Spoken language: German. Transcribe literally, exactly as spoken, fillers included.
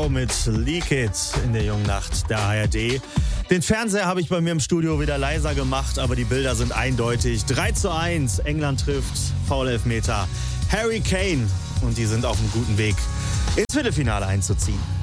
Show mit Leak It in der jungen Nacht der A R D. Den Fernseher habe ich bei mir im Studio wieder leiser gemacht, aber die Bilder sind eindeutig. drei zu eins, England trifft, Foul-Elfmeter, Harry Kane und die sind auf einem guten Weg, ins Viertelfinale einzuziehen.